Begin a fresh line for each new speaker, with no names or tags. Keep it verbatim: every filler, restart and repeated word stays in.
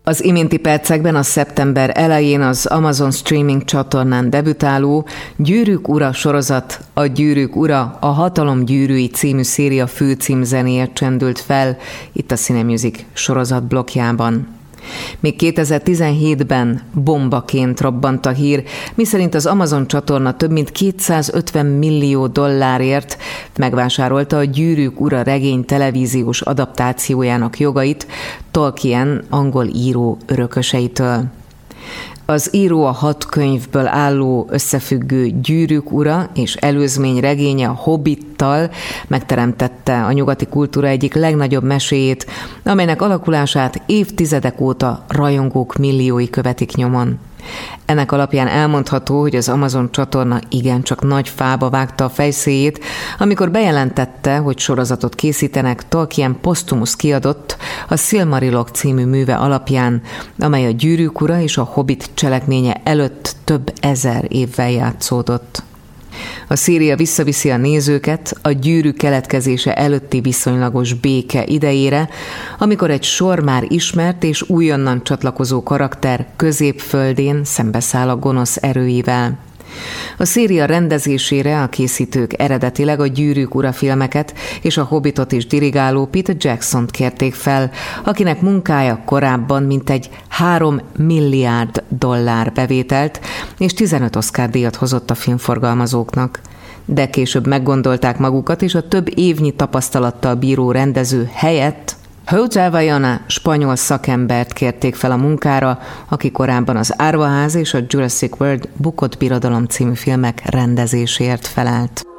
Az iménti percekben a szeptember elején az Amazon streaming csatornán debütáló Gyűrűk ura sorozat, a Gyűrűk ura, a hatalom gyűrűi című széria főcímzenéje csendült fel itt a Cinemusic sorozat blokkjában. Még kétezer-tizenhétben bombaként robbant a hír, miszerint az Amazon csatorna több mint kétszázötven millió dollárért megvásárolta a Gyűrűk ura regény televíziós adaptációjának jogait Tolkien angol író örököseitől. Az író a hat könyvből álló összefüggő Gyűrűk ura és előzmény regénye a Hobbittal megteremtette a nyugati kultúra egyik legnagyobb meséjét, amelynek alakulását évtizedek óta rajongók milliói követik nyomon. Ennek alapján elmondható, hogy az Amazon csatorna igencsak nagy fába vágta a fejszéjét, amikor bejelentette, hogy sorozatot készítenek Tolkien posztumusz kiadott a Silmarilok című műve alapján, amely a Gyűrűk ura és a Hobbit cselekménye előtt több ezer évvel játszódott. A széria visszaviszi a nézőket a gyűrűk keletkezése előtti viszonylagos béke idejére, amikor egy sor már ismert és újonnan csatlakozó karakter Középföldén szembeszáll a gonosz erőivel. A széria rendezésére a készítők eredetileg a Gyűrűk ura filmeket és a Hobbitot is dirigáló Peter Jacksont kérték fel, akinek munkája korábban mintegy három milliárd dollár bevételt és tizenöt Oscar-díjat hozott a filmforgalmazóknak. De később meggondolták magukat, és a több évnyi tapasztalattal bíró rendező helyett José Bayona spanyol szakembert kérték fel a munkára, aki korábban az Árvaház és a Jurassic World Bukott birodalom című filmek rendezéséért felelt.